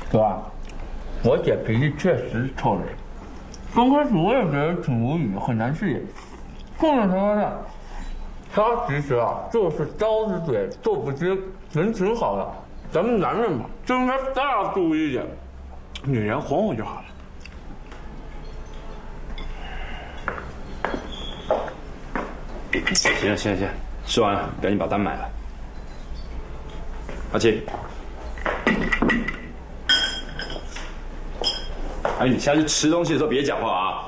哥，我姐脾气确实臭人。刚开始我也觉得挺无语，很难适应。后面才发现，她其实就是刀子嘴豆腐心，人挺好的。咱们男人嘛，就应该大度一点，女人哄哄就好了。 行，吃完了，赶紧把单买了。阿七，哎，你下次吃东西的时候别讲话啊！